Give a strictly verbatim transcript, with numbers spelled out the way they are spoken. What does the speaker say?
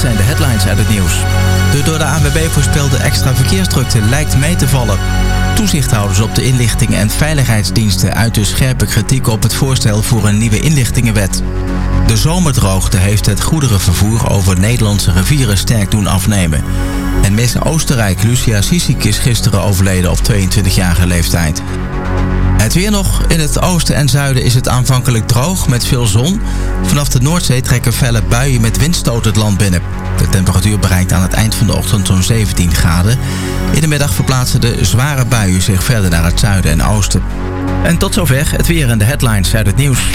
zijn de headlines uit het nieuws. De door de A N W B voorspelde extra verkeersdrukte lijkt mee te vallen. Toezichthouders op de inlichtingen en veiligheidsdiensten uiten scherpe kritiek op het voorstel voor een nieuwe inlichtingenwet. De zomerdroogte heeft het goederenvervoer over Nederlandse rivieren sterk doen afnemen. En Miss Oostenrijk Lucia Sisik is gisteren overleden op tweeëntwintigjarige leeftijd. Het weer nog. In het oosten en zuiden is het aanvankelijk droog met veel zon. Vanaf de Noordzee trekken felle buien met windstoot het land binnen. De temperatuur bereikt aan het eind van de ochtend zo'n zeventien graden. In de middag verplaatsen de zware buien zich verder naar het zuiden en oosten. En tot zover het weer en de headlines uit het nieuws.